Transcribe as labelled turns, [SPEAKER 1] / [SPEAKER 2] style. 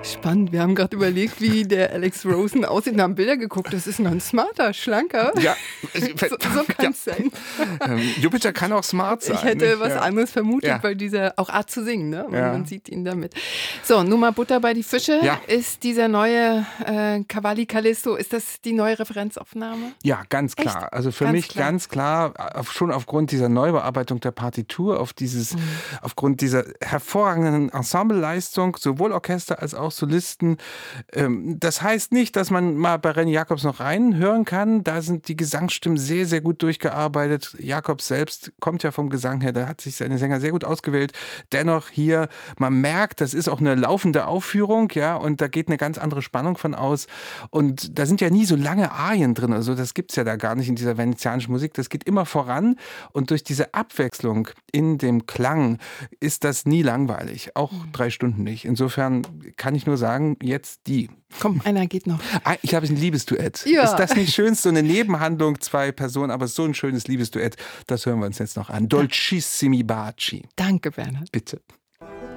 [SPEAKER 1] Spannend, wir haben gerade überlegt, wie der Alex Rosen aussieht und haben Bilder geguckt. Das ist noch ein smarter, schlanker.
[SPEAKER 2] Ja.
[SPEAKER 1] So kann es sein.
[SPEAKER 2] Jupiter kann auch smart sein.
[SPEAKER 1] Ich hätte
[SPEAKER 2] nicht?
[SPEAKER 1] was anderes vermutet bei dieser auch Art zu singen. Ne? Man sieht ihn damit. So, nur mal Butter bei die Fische.
[SPEAKER 2] Ja.
[SPEAKER 1] Ist dieser neue Cavalli Callisto, ist das die neue Referenzaufnahme?
[SPEAKER 2] Ja, ganz klar.
[SPEAKER 1] Echt?
[SPEAKER 2] Also für mich ganz klar, schon aufgrund dieser Neubearbeitung der Partitur, aufgrund dieser hervorragenden Ensembleleistung, sowohl Orchester als auch Solisten. Das heißt nicht, dass man mal bei René Jacobs noch reinhören kann. Da sind die Gesangsstimmen sehr, sehr gut durchgearbeitet. Jacobs selbst kommt ja vom Gesang her, da hat sich seine Sänger sehr gut ausgewählt. Dennoch hier, man merkt, das ist auch eine laufende Aufführung, ja, und da geht eine ganz andere Spannung von aus. Und da sind ja nie so lange Arien drin, also das gibt es ja da gar nicht in dieser venezianischen Musik. Das geht immer voran und durch diese Abwechslung in dem Klang ist das nie langweilig, auch 3 Stunden nicht. Insofern kann ich nur sagen, jetzt die.
[SPEAKER 1] Komm, einer geht noch.
[SPEAKER 2] Ich habe ein Liebesduett.
[SPEAKER 1] Ja.
[SPEAKER 2] Ist das nicht schön? So eine Nebenhandlung, 2 Personen, aber so ein schönes Liebesduett. Das hören wir uns jetzt noch an. Dolcissimi Baci.
[SPEAKER 1] Danke, Bernhard.
[SPEAKER 2] Bitte.